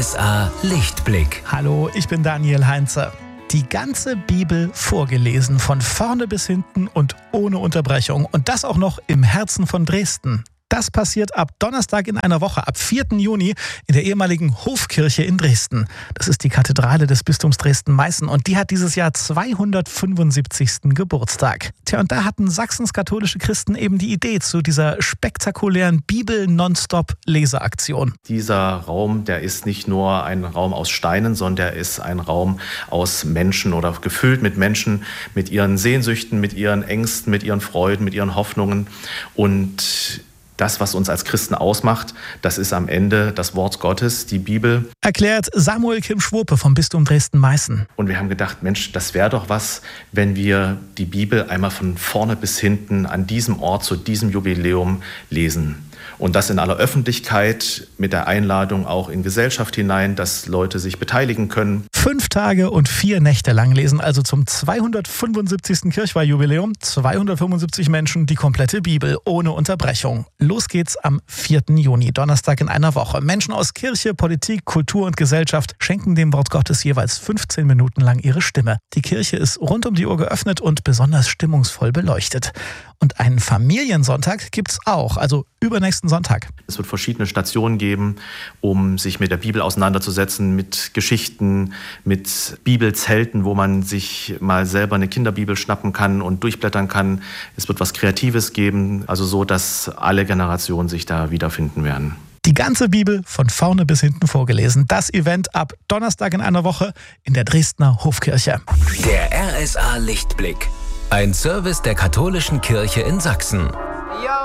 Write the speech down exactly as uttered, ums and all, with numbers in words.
S A Lichtblick. Hallo, ich bin Daniel Heinze. Die ganze Bibel vorgelesen, von vorne bis hinten und ohne Unterbrechung. Und das auch noch im Herzen von Dresden. Das passiert ab Donnerstag in einer Woche, ab vierten Juni, in der ehemaligen Hofkirche in Dresden. Das ist die Kathedrale des Bistums Dresden-Meißen und die hat dieses Jahr zweihundertfünfundsiebzigsten Geburtstag. Tja, und da hatten Sachsens katholische Christen eben die Idee zu dieser spektakulären Bibel-Nonstop-Leseaktion. Dieser Raum, der ist nicht nur ein Raum aus Steinen, sondern der ist ein Raum aus Menschen oder gefüllt mit Menschen, mit ihren Sehnsüchten, mit ihren Ängsten, mit ihren Freuden, mit ihren Hoffnungen. Und das, was uns als Christen ausmacht, das ist am Ende das Wort Gottes, die Bibel. Erklärt Samuel Kim Schwope vom Bistum Dresden-Meißen. Und wir haben gedacht, Mensch, das wäre doch was, wenn wir die Bibel einmal von vorne bis hinten an diesem Ort zu diesem Jubiläum lesen. Und das in aller Öffentlichkeit, mit der Einladung auch in Gesellschaft hinein, dass Leute sich beteiligen können. Fünf Tage und vier Nächte lang lesen also zum zweihundertfünfundsiebzigsten Kirchweihjubiläum zweihundertfünfundsiebzig Menschen die komplette Bibel ohne Unterbrechung. Los geht's am vierten Juni, Donnerstag in einer Woche. Menschen aus Kirche, Politik, Kultur und Gesellschaft schenken dem Wort Gottes jeweils fünfzehn Minuten lang ihre Stimme. Die Kirche ist rund um die Uhr geöffnet und besonders stimmungsvoll beleuchtet. Und einen Familiensonntag gibt's auch, also übernächsten Sonntag. Es wird verschiedene Stationen geben, um sich mit der Bibel auseinanderzusetzen, mit Geschichten, mit Bibelzelten, wo man sich mal selber eine Kinderbibel schnappen kann und durchblättern kann. Es wird was Kreatives geben, also so, dass alle Generationen sich da wiederfinden werden. Die ganze Bibel von vorne bis hinten vorgelesen. Das Event ab Donnerstag in einer Woche in der Dresdner Hofkirche. Der R S A Lichtblick. Ein Service der katholischen Kirche in Sachsen. Yo.